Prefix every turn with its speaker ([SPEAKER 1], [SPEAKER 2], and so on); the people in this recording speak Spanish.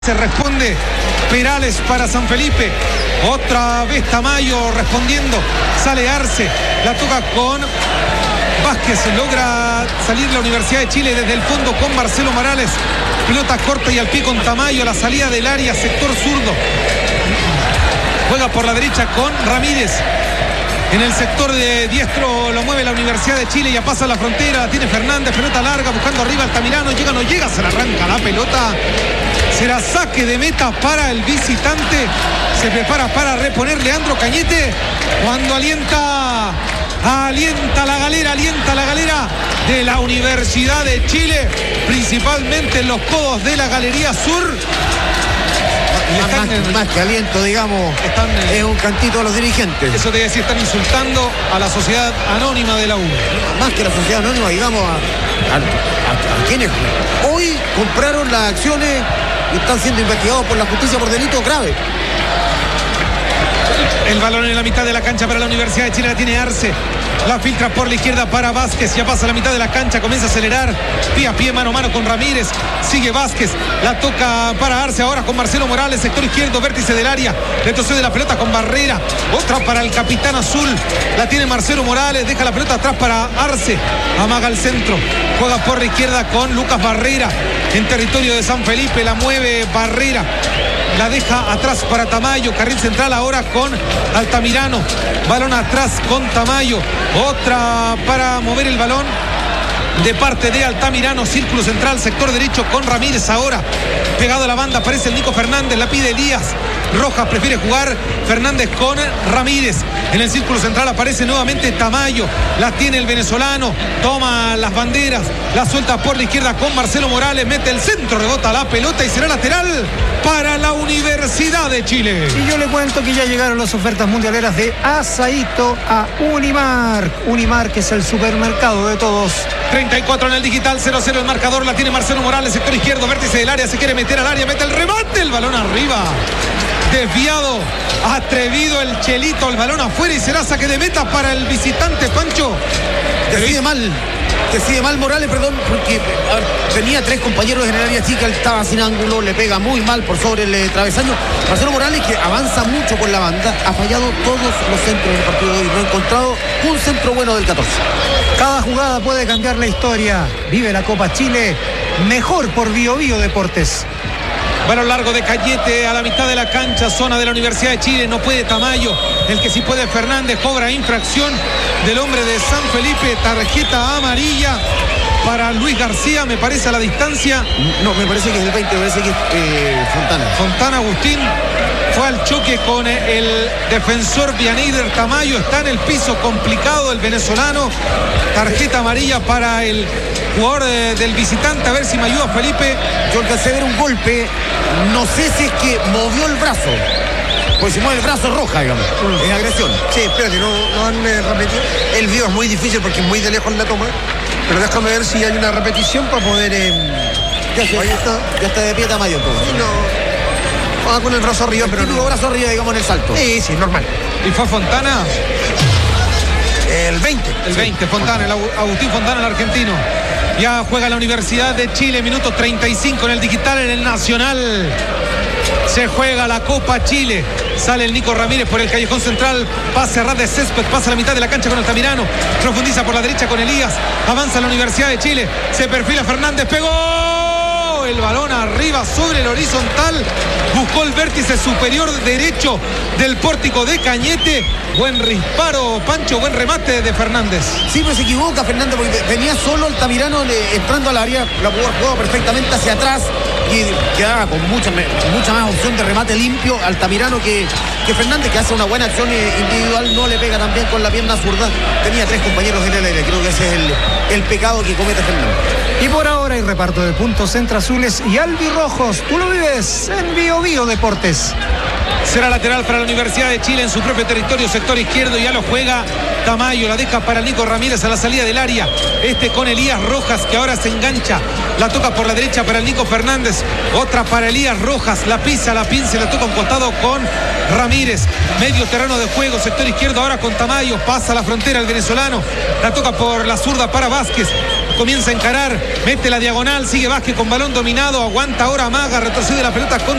[SPEAKER 1] Se responde Perales para San Felipe. Otra vez Tamayo respondiendo. Sale Arce. La toca con Vázquez. Logra salir la Universidad de Chile desde el fondo con Marcelo Morales. Pelota corta y al pie con Tamayo. La salida del área, sector zurdo. Juega por la derecha con Ramírez. En el sector de diestro lo mueve la Universidad de Chile. Ya pasa la frontera. Tiene Fernández. Pelota larga buscando arriba Altamirano. Llega, no llega. Se la arranca la pelota. Será saque de meta para el visitante. Se prepara para reponer Leandro Cañete. Cuando alienta la galera de la Universidad de Chile. Principalmente en los codos de la Galería Sur.
[SPEAKER 2] Más que aliento, digamos, es un cantito a los dirigentes.
[SPEAKER 1] Eso te decía, están insultando a la sociedad anónima de la U.
[SPEAKER 2] Más que la sociedad anónima, digamos, a quienes hoy compraron las acciones y están siendo investigados por la justicia por delitos graves.
[SPEAKER 1] El balón en la mitad de la cancha para la Universidad de Chile, la tiene Arce. La filtra por la izquierda para Vázquez. Ya pasa la mitad de la cancha, comienza a acelerar. Pie a pie, mano a mano con Ramírez. Sigue Vázquez. La toca para Arce ahora con Marcelo Morales. Sector izquierdo, vértice del área. Retrocede la pelota con Barrera. Otra para el capitán azul. La tiene Marcelo Morales. Deja la pelota atrás para Arce. Amaga al centro. Juega por la izquierda con Lucas Barrera. En territorio de San Felipe la mueve Barrera. La deja atrás para Tamayo. Carril central ahora con Altamirano. Balón atrás con Tamayo. Otra para mover el balón de parte de Altamirano. Círculo central, sector derecho con Ramírez ahora. Pegado a la banda aparece el Nico Fernández. La pide Elías. Rojas prefiere jugar Fernández con Ramírez. En el círculo central aparece nuevamente Tamayo. La tiene el venezolano. Toma las banderas. La suelta por la izquierda con Marcelo Morales. Mete el centro, rebota la pelota y será lateral para la Universidad de Chile.
[SPEAKER 3] Y yo le cuento que ya llegaron las ofertas mundialeras de Asaíto a Unimark. Unimark es el supermercado de todos.
[SPEAKER 1] 34 en el digital, 0-0 el marcador. La tiene Marcelo Morales, sector izquierdo, vértice del área. Se quiere meter al área, mete el remate, el balón arriba. Desviado, atrevido el Chelito, el balón afuera y será saque de meta para el visitante, Pancho.
[SPEAKER 2] Decide mal Morales, perdón, porque tenía tres compañeros en el área chica, él estaba sin ángulo, le pega muy mal por sobre el travesaño. Marcelo Morales, que avanza mucho por la banda, ha fallado todos los centros del partido de hoy, no ha encontrado un centro bueno del 14.
[SPEAKER 3] Cada jugada puede cambiar la historia. Vive la Copa Chile, mejor por Bio Bio Deportes.
[SPEAKER 1] Balón largo de Cañete a la mitad de la cancha, zona de la Universidad de Chile. No puede Tamayo, el que sí puede Fernández. Cobra infracción del hombre de San Felipe, tarjeta amarilla para Luis García, me parece, a la distancia.
[SPEAKER 2] No, me parece que es el 20, me parece que es
[SPEAKER 1] Fontana Agustín. Fue al choque con el defensor Bianeider Tamayo. Está en el piso, complicado el venezolano. Tarjeta amarilla para el jugador del visitante. A ver si me ayuda Felipe.
[SPEAKER 2] Yo alcancé a ver un golpe. No sé si es que movió el brazo. Pues si mueve el brazo roja, digamos. Es agresión.
[SPEAKER 4] Sí, espérate, no han repetido. El video es muy difícil porque es muy de lejos la toma. Pero déjame ver si hay una repetición para poder...
[SPEAKER 2] Ya está de pie Tamayo.
[SPEAKER 4] Sí, no. Con el brazo arriba, pero
[SPEAKER 2] no. Brazo arriba, digamos, en el salto.
[SPEAKER 4] Sí, normal.
[SPEAKER 1] ¿Y fue Fontana?
[SPEAKER 4] El 20.
[SPEAKER 1] El 20, Fontana, el Agustín Fontana, el argentino. Ya juega la Universidad de Chile, minuto 35 en el digital, en el Nacional. Se juega la Copa Chile. Sale el Nico Ramírez por el callejón central. Pase a ras de césped. Pasa a la mitad de la cancha con Altamirano. Profundiza por la derecha con Elías. Avanza la Universidad de Chile. Se perfila Fernández. Pegó. El balón arriba sobre el horizontal. Buscó el vértice superior derecho del pórtico de Cañete. Buen disparo, Pancho. Buen remate de Fernández.
[SPEAKER 2] Sí, pero se equivoca Fernández porque venía solo Altamirano entrando al área. La pudo haber jugado perfectamente hacia atrás y quedaba con mucha más opción de remate limpio. Altamirano que Fernández, que hace una buena acción individual, no le pega también con la pierna zurda. Tenía tres compañeros en el aire. Creo que ese es el pecado que comete Fernández.
[SPEAKER 3] Y por ahora hay reparto de puntos entre azules y albirrojos. Tú lo vives en Bio Bio Deportes.
[SPEAKER 1] Será lateral para la Universidad de Chile en su propio territorio, sector izquierdo. Ya lo juega Tamayo, la deja para el Nico Ramírez a la salida del área. Con Elías Rojas, que ahora se engancha. La toca por la derecha para el Nico Fernández. Otra para Elías Rojas. La pisa, la pinza y la toca a un costado con Ramírez. Medio terreno de juego, sector izquierdo ahora con Tamayo. Pasa la frontera el venezolano. La toca por la zurda para Vázquez. comienza a encarar, mete la diagonal, sigue Vázquez con balón dominado, aguanta ahora Maga, retrocede la pelota con